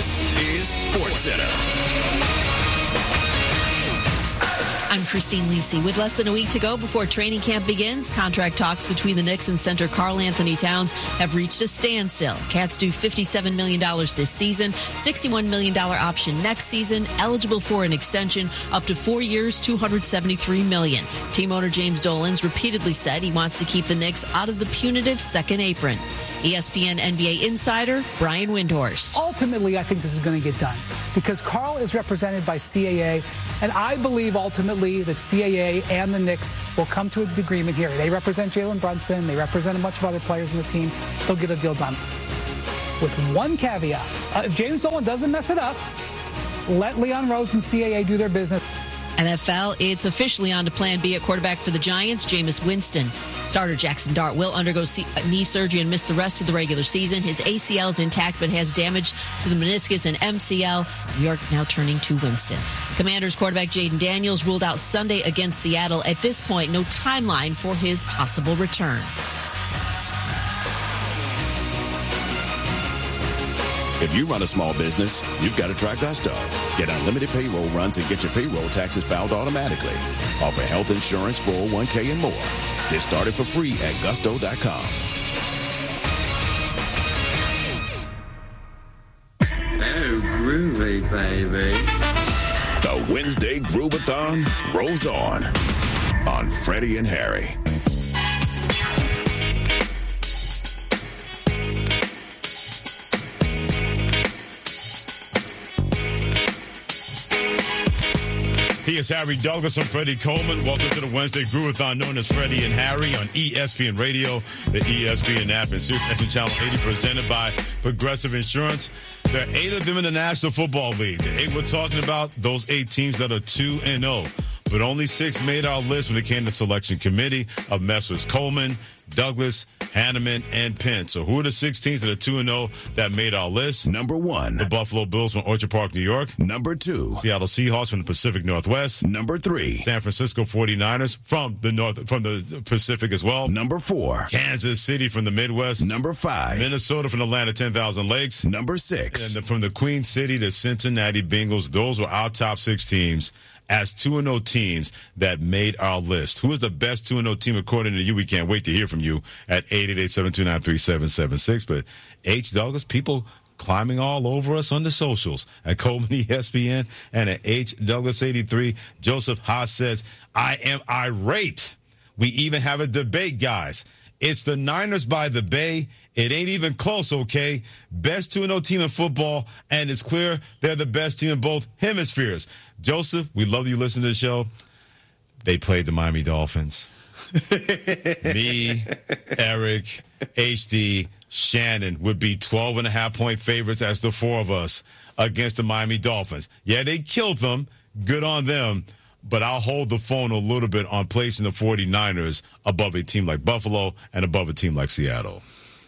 This is SportsCenter. I'm Christine Lisi. With less than a week to go before training camp begins, contract talks between the Knicks and center Karl Anthony Towns have reached a standstill. Cats due $57 million this season, $61 million option next season, eligible for an extension up to 4 years, $273 million. Team owner James Dolan's repeatedly said he wants to keep the Knicks out of the punitive second apron. ESPN NBA insider Brian Windhorst. Ultimately, I think this is going to get done because Karl is represented by CAA, and I believe ultimately that CAA and the Knicks will come to an agreement here. They represent Jalen Brunson. They represent a bunch of other players in the team. They'll get a deal done. With one caveat, if James Dolan doesn't mess it up, let Leon Rose and CAA do their business. NFL, it's officially on to Plan B at quarterback for the Giants, Jameis Winston. Starter Jackson Dart will undergo knee surgery and miss the rest of the regular season. His ACL is intact but has damage to the meniscus and MCL. New York now turning to Winston. Commanders quarterback Jaden Daniels ruled out Sunday against Seattle. At this point, no timeline for his possible return. If you run a small business, you've got to try Gusto. Get unlimited payroll runs and get your payroll taxes filed automatically. Offer health insurance, 401k, and more. Get started for free at gusto.com. Oh, groovy, baby. The Wednesday Groovathon rolls on Freddie and Harry. He is Harry Douglas. I'm Freddie Coleman. Welcome to the Wednesday Groovathon, known as Freddie and Harry on ESPN Radio, the ESPN app, and SiriusXM Channel 80, presented by Progressive Insurance. There are 8 of them in the National Football League. The 8 we're talking about, those 8 teams that are 2-0. But only 6 made our list when it came to the selection committee of Messrs. Coleman, Douglas, Hanneman, and Penn. So who are the 6 teams that are 2-0 that made our list? Number 1. The Buffalo Bills from Orchard Park, New York. Number 2. Seattle Seahawks from the Pacific Northwest. Number 3. San Francisco 49ers from the Pacific as well. Number 4. Kansas City from the Midwest. Number 5. Minnesota from the land of 10,000 lakes. Number 6. And from the Queen City to Cincinnati Bengals. Those were our top 6 teams as 2-0 teams that made our list. Who is the best 2-0 team according to you? We can't wait to hear from you at 888-729-3776. But H. Douglas, people climbing all over us on the socials at Coleman ESPN and at H. Douglas 83. Joseph Haas says, I am irate. We even have a debate, guys. It's the Niners by the Bay. It ain't even close, okay? Best 2-0 team in football, and it's clear they're the best team in both hemispheres. Joseph, we love you listening to the show. They played the Miami Dolphins. Me, Eric, HD, Shannon would be 12.5-point favorites as the 4 of us against the Miami Dolphins. Yeah, they killed them. Good on them. But I'll hold the phone a little bit on placing the 49ers above a team like Buffalo and above a team like Seattle.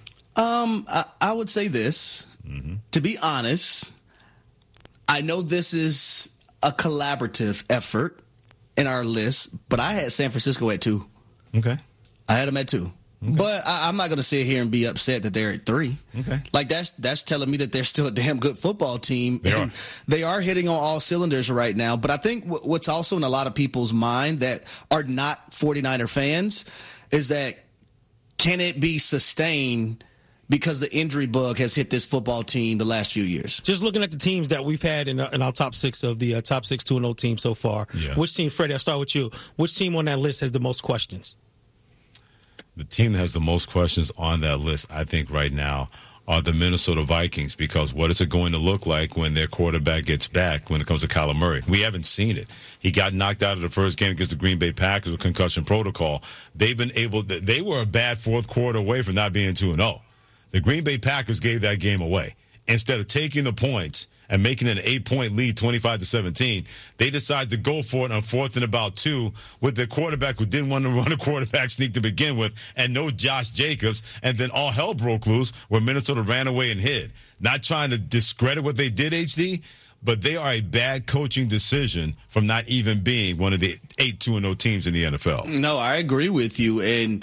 I would say this. Mm-hmm. To be honest, I know this is a collaborative effort in our list, but I had San Francisco at 2. Okay. I had them at 2. Okay. But I'm not going to sit here and be upset that they're at 3. Okay. Like, that's telling me that they're still a damn good football team. They are hitting on all cylinders right now. But I think what's also in a lot of people's mind that are not 49er fans is that can it be sustained because the injury bug has hit this football team the last few years? Just looking at the teams that we've had in our top 6 of the top 6 2-0 teams so far, Which team, Freddie, I'll start with you. Which team on that list has the most questions? The team that has the most questions on that list, I think, right now, are the Minnesota Vikings, because what is it going to look like when their quarterback gets back when it comes to Kyler Murray? We haven't seen it. He got knocked out of the first game against the Green Bay Packers with concussion protocol. They were a bad fourth quarter away from not being 2-0. The Green Bay Packers gave that game away. Instead of taking the points and making an 8-point lead, 25-17, they decided to go for it on 4th and about 2 with their quarterback who didn't want to run a quarterback sneak to begin with, and no Josh Jacobs, and then all hell broke loose where Minnesota ran away and hid. Not trying to discredit what they did, HD, but they are a bad coaching decision from not even being one of the 8 2-0 teams in the NFL. No, I agree with you, and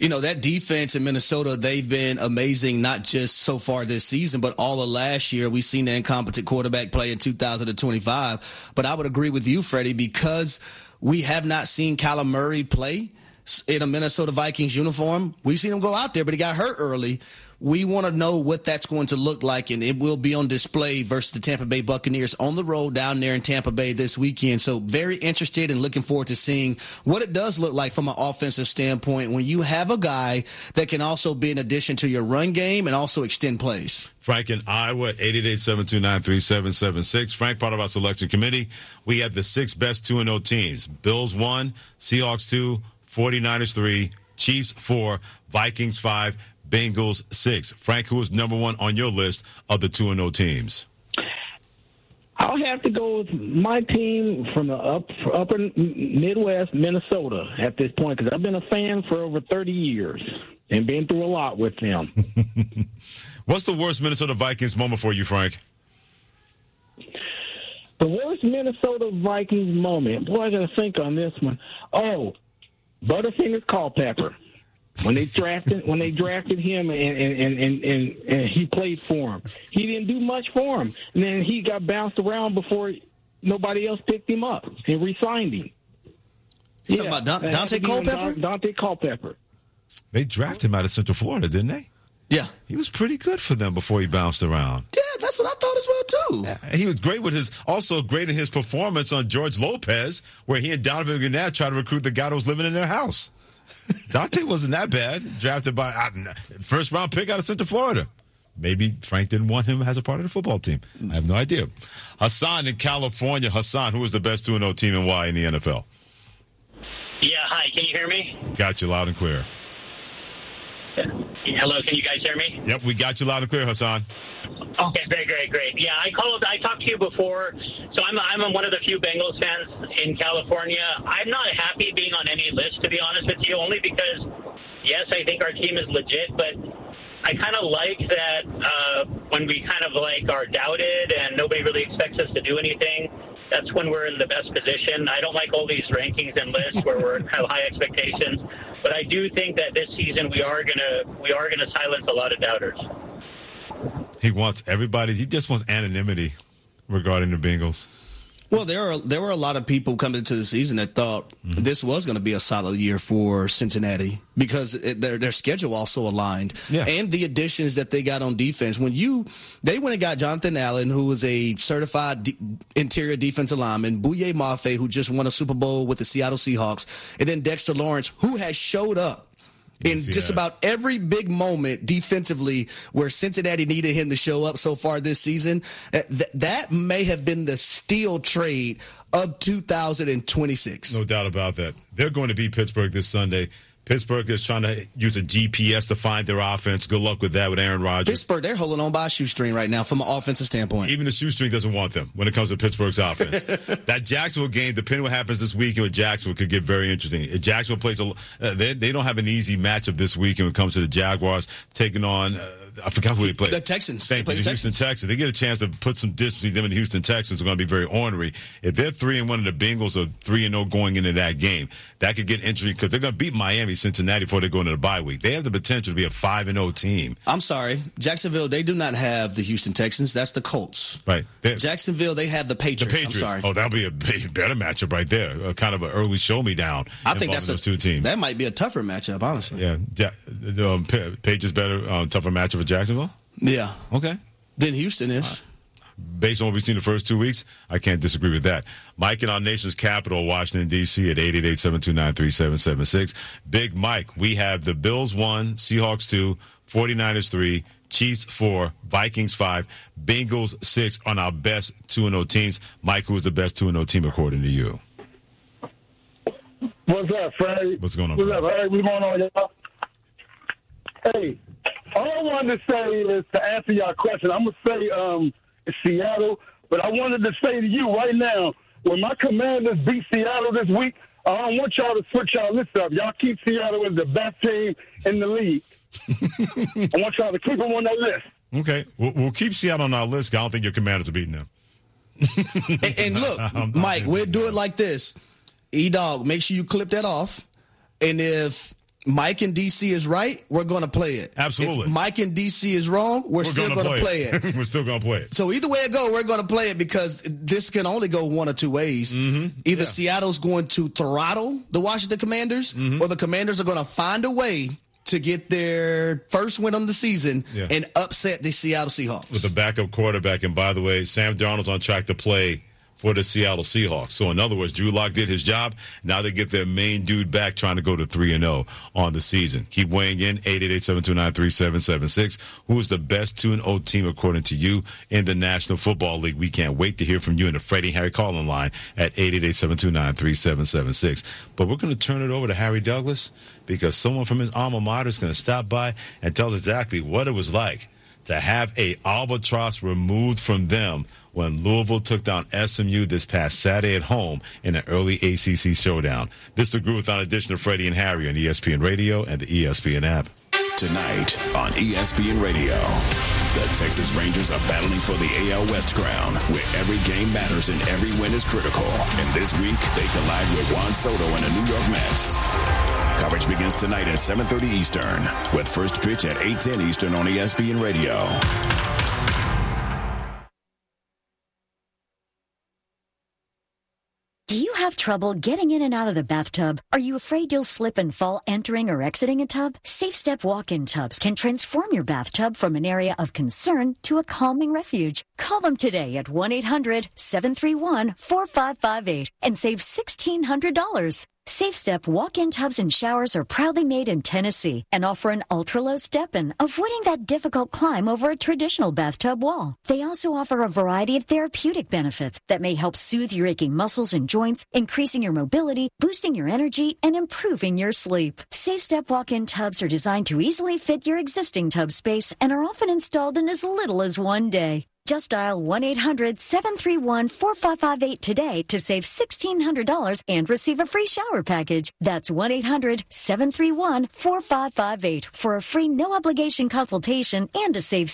that defense in Minnesota, they've been amazing, not just so far this season, but all of last year. We've seen the incompetent quarterback play in 2025. But I would agree with you, Freddie, because we have not seen Kyler Murray play in a Minnesota Vikings uniform. We've seen him go out there, but he got hurt early. We want to know what that's going to look like, and it will be on display versus the Tampa Bay Buccaneers on the road down there in Tampa Bay this weekend. So very interested and looking forward to seeing what it does look like from an offensive standpoint when you have a guy that can also be an addition to your run game and also extend plays. Frank in Iowa, 888-729-3776. Frank, part of our selection committee. We have the 6 best 2-0 teams. Bills 1, Seahawks 2, 49ers 3, Chiefs 4, Vikings 5, Bengals 6. Frank, who is number 1 on your list of the 2-0 teams? I'll have to go with my team from the upper Midwest, Minnesota, at this point, because I've been a fan for over 30 years and been through a lot with them. What's the worst Minnesota Vikings moment for you, Frank? The worst Minnesota Vikings moment? Boy, I got to think on this one. Oh, Butterfingers Culpepper. When they drafted him and he played for him, he didn't do much for him, and then he got bounced around before nobody else picked him up and re-signed him. You talking about Dante Culpepper? Dante Culpepper. They drafted him out of Central Florida, didn't they? Yeah, he was pretty good for them before he bounced around. Yeah, that's what I thought as well too. He was great also great in his performance on George Lopez, where he and Donovan McNabb tried to recruit the guy that was living in their house. Dante wasn't that bad. Drafted by first-round pick out of Central Florida. Maybe Frank didn't want him as a part of the football team. I have no idea. Hassan in California. Hassan, who is the best 2-0 team and why in the NFL? Yeah, hi. Can you hear me? Got you loud and clear. Hello, can you guys hear me? Yep, we got you loud and clear, Hassan. Okay, great. Yeah, I talked to you before, so I'm one of the few Bengals fans in California. I'm not happy being on any list, to be honest with you, only because, yes, I think our team is legit, but I kind of like that when we kind of are doubted and nobody really expects us to do anything, that's when we're in the best position. I don't like all these rankings and lists where we have high expectations, but I do think that this season we are gonna silence a lot of doubters. He just wants anonymity regarding the Bengals. Well, there were a lot of people coming into the season that thought this was going to be a solid year for Cincinnati because their schedule also aligned. Yeah. And the additions that they got on defense. They went and got Jonathan Allen, who was a certified interior defensive lineman, Bouye Mafe, who just won a Super Bowl with the Seattle Seahawks, and then Dexter Lawrence, who has showed up in just about every big moment defensively where Cincinnati needed him to show up so far this season. That may have been the steal trade of 2026. No doubt about that. They're going to beat Pittsburgh this Sunday. Pittsburgh is trying to use a GPS to find their offense. Good luck with that with Aaron Rodgers. Pittsburgh, they're holding on by a shoestring right now from an offensive standpoint. Even the shoestring doesn't want them when it comes to Pittsburgh's offense. That Jacksonville game, depending what happens this weekend with Jacksonville, could get very interesting. If Jacksonville plays they don't have an easy matchup this weekend when it comes to the Jaguars taking on I forgot who they played. The Texans. Thank you. The Houston Texans. They get a chance to put some distance between them and the Houston Texans. Are going to be very ornery. If they're 3-1 and the Bengals are 3-0 going into that game, that could get interesting because they're going to beat Miami, Cincinnati before they go into the bye week. They have the potential to be a 5-0 team. I'm sorry. Jacksonville, they do not have the Houston Texans. That's the Colts. Right. Jacksonville, they have the Patriots. I'm sorry. Oh, that'll be a better matchup right there. Kind of an early show-me-down. I think that's those two teams. That might be a tougher matchup, honestly. Yeah. Patriots better, tougher matchup for Jacksonville? Yeah. Okay. Then Houston is. Based on what we've seen the first 2 weeks, I can't disagree with that. Mike in our nation's capital, Washington, D.C. at 888-729-3776. Big Mike, we have the Bills 1, Seahawks 2, 49ers 3, Chiefs 4, Vikings 5, Bengals 6 on our best 2-0 teams. Mike, who is the best 2-0 team according to you? What's up, Freddie? What's going on? What's up? Hey, what's going on, y'all? Hey, all I wanted to say is to answer your question. I'm going to say it's Seattle, but I wanted to say to you right now, when my Commanders beat Seattle this week, I don't want y'all to switch y'all list up. Y'all keep Seattle as the best team in the league. I want y'all to keep them on that list. Okay. We'll keep Seattle on our list. I don't think your Commanders are beating them. and look, Mike, we'll do it like this. E-Dog, make sure you clip that off. And if Mike in DC is right, we're going to play it. Absolutely. If Mike in DC is wrong, we're still going to play it. We're still going to play it. So either way it goes, we're going to play it because this can only go one or two ways. Either Seattle's going to throttle the Washington Commanders, or the Commanders are going to find a way to get their first win on the season and upset the Seattle Seahawks. With a backup quarterback. And by the way, Sam Darnold's on track to play for the Seattle Seahawks. So in other words, Drew Lock did his job. Now they get their main dude back trying to go to 3-0 on the season. Keep weighing in, 888-729-3776. Who is the best 2-0 team according to you in the National Football League? We can't wait to hear from you in the Freddie and Harry calling line at 888-729-3776. But we're going to turn it over to Harry Douglas because someone from his alma mater is going to stop by and tell us exactly what it was like to have a albatross removed from them when Louisville took down SMU this past Saturday at home in an early ACC showdown. This is the Groove-a-thon edition of Freddie and Harry on ESPN Radio and the ESPN app. Tonight on ESPN Radio, the Texas Rangers are battling for the AL West crown, where every game matters and every win is critical. And this week, they collide with Juan Soto and the New York Mets. Coverage begins tonight at 7:30 Eastern, with first pitch at 8:10 Eastern on ESPN Radio. Do you have trouble getting in and out of the bathtub? Are you afraid you'll slip and fall entering or exiting a tub? Safe Step walk-in tubs can transform your bathtub from an area of concern to a calming refuge. Call them today at 1-800-731-4558 and save $1,600. Safe Step walk-in tubs and showers are proudly made in Tennessee and offer an ultra-low step-in, avoiding that difficult climb over a traditional bathtub wall. They also offer a variety of therapeutic benefits that may help soothe your aching muscles and joints, increasing your mobility, boosting your energy, and improving your sleep. Safe Step walk-in tubs are designed to easily fit your existing tub space and are often installed in as little as one day. Just dial 1-800-731-4558 today to save $1,600 and receive a free shower package. That's 1-800-731-4558 for a free no-obligation consultation and to save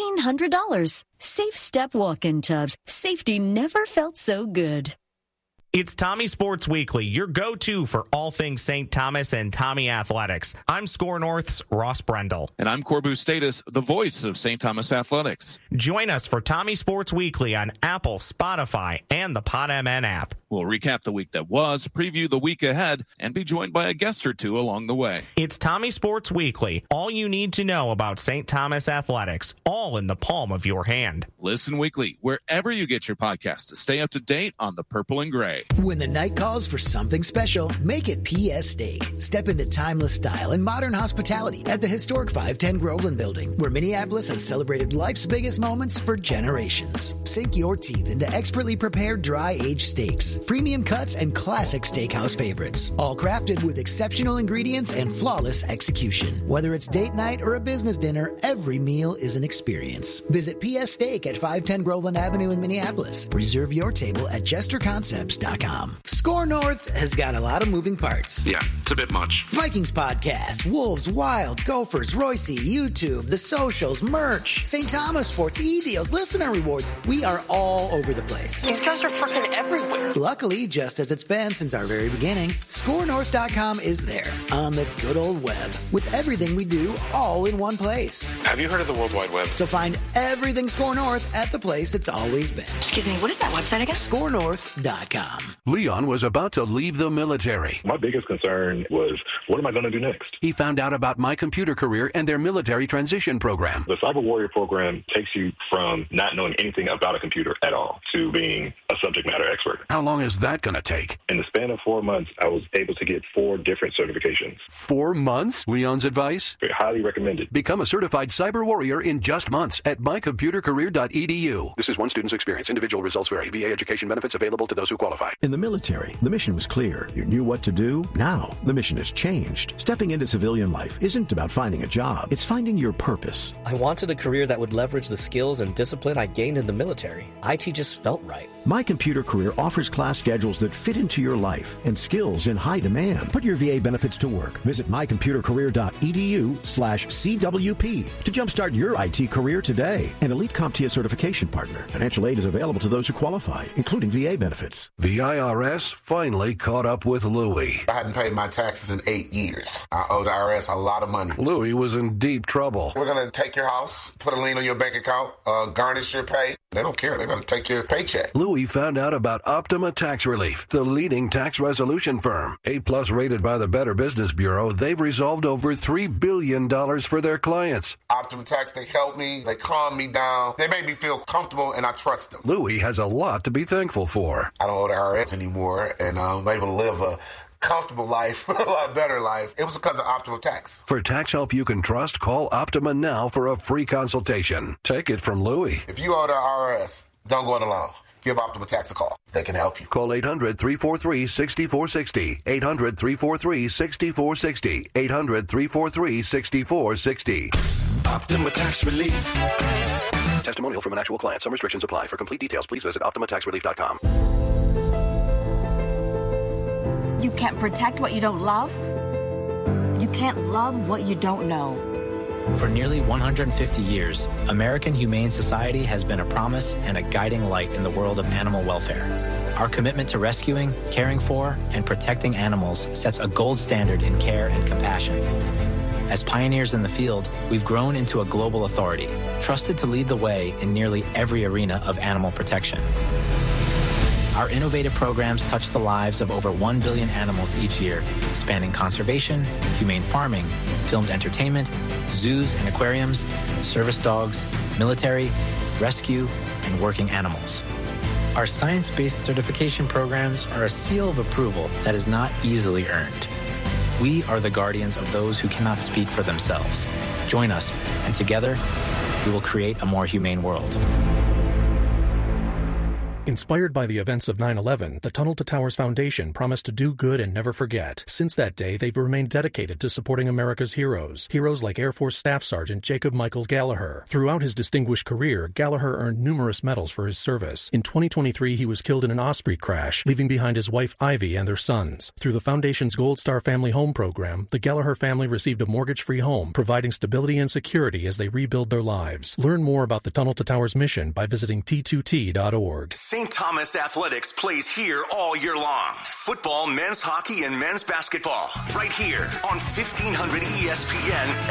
$1,600. Safe Step walk-in tubs. Safety never felt so good. It's Tommy Sports Weekly, your go-to for all things St. Thomas and Tommy Athletics. I'm Score North's Ross Brendel. And I'm Corbu Status, the voice of St. Thomas Athletics. Join us for Tommy Sports Weekly on Apple, Spotify, and the PodMN app. We'll recap the week that was, preview the week ahead, and be joined by a guest or two along the way. It's Tommy Sports Weekly, all you need to know about St. Thomas Athletics, all in the palm of your hand. Listen weekly, wherever you get your podcasts, to stay up to date on the purple and gray. When the night calls for something special, make it PS Steak. Step into timeless style and modern hospitality at the historic 510 Groveland Building, where Minneapolis has celebrated life's biggest moments for generations. Sink your teeth into expertly prepared dry-aged steaks, premium cuts, and classic steakhouse favorites, all crafted with exceptional ingredients and flawless execution. Whether it's date night or a business dinner, every meal is an experience. Visit PS Steak at 510 Groveland Avenue in Minneapolis. Reserve your table at jesterconcepts.com. Score North has got a lot of moving parts. Yeah, it's a bit much. Vikings podcast, Wolves, Wild, Gophers, Royce, YouTube, the socials, merch, St. Thomas Sports, e-deals, listener rewards. We are all over the place. These guys are freaking everywhere. Luckily, just as it's been since our very beginning, ScoreNorth.com is there on the good old web with everything we do all in one place. Have you heard of the World Wide Web? So find everything Score North at the place it's always been. Excuse me, what is that website again? ScoreNorth.com. Leon was about to leave the military. My biggest concern was, what am I going to do next? He found out about My Computer Career and their military transition program. The Cyber Warrior program takes you from not knowing anything about a computer at all to being a subject matter expert. How long is that going to take? In the span of 4 months, I was able to get 4 different certifications. 4 months? Leon's advice? Highly recommended. Become a certified cyber warrior in just months at mycomputercareer.edu. This is one student's experience. Individual results vary. VA education benefits available to those who qualify. In the military, the mission was clear. You knew what to do. Now, the mission has changed. Stepping into civilian life isn't about finding a job. It's finding your purpose. I wanted a career that would leverage the skills and discipline I gained in the military. IT just felt right. My Computer Career offers class schedules that fit into your life and skills in high demand. Put your VA benefits to work. Visit mycomputercareer.edu/CWP to jumpstart your IT career today. An elite CompTIA certification partner. Financial aid is available to those who qualify, including VA benefits. The IRS finally caught up with Louie. I hadn't paid my taxes in 8 years. I owe the IRS a lot of money. Louie was in deep trouble. We're going to take your house, put a lien on your bank account, garnish your pay. They don't care. They're going to take your paycheck. Louie found out about Optima Tax Relief, the leading tax resolution firm. A-plus rated by the Better Business Bureau, they've resolved over $3 billion for their clients. Optima Tax, they helped me. They calmed me down. They made me feel comfortable, and I trust them. Louie has a lot to be thankful for. I don't owe the IRS anymore, and I'm able to live a comfortable life, a lot better life. It was because of Optima Tax. For tax help you can trust, call Optima now for a free consultation. Take it from Louie. If you owe the IRS, don't go it alone. Give Optima Tax a call. They can help you. Call 800-343-6460. 800-343-6460. 800-343-6460. Optima Tax Relief. Testimonial from an actual client. Some restrictions apply. For complete details, please visit OptimaTaxRelief.com. You can't protect what you don't love. You can't love what you don't know. For nearly 150 years, American Humane Society has been a promise and a guiding light in the world of animal welfare. Our commitment to rescuing, caring for, and protecting animals sets a gold standard in care and compassion. As pioneers in the field, we've grown into a global authority, trusted to lead the way in nearly every arena of animal protection. Our innovative programs touch the lives of over 1 billion animals each year, spanning conservation, humane farming, filmed entertainment, zoos and aquariums, service dogs, military, rescue, and working animals. Our science-based certification programs are a seal of approval that is not easily earned. We are the guardians of those who cannot speak for themselves. Join us, and together, we will create a more humane world. Inspired by the events of 9/11, the Tunnel to Towers Foundation promised to do good and never forget. Since that day, they've remained dedicated to supporting America's heroes. Heroes like Air Force Staff Sergeant Jacob Michael Gallagher. Throughout his distinguished career, Gallagher earned numerous medals for his service. In 2023, he was killed in an Osprey crash, leaving behind his wife Ivy and their sons. Through the Foundation's Gold Star Family Home Program, the Gallagher family received a mortgage-free home, providing stability and security as they rebuild their lives. Learn more about the Tunnel to Towers mission by visiting T2T.org. St. Thomas Athletics plays here all year long. Football, men's hockey, and men's basketball. Right here on 1500 ESPN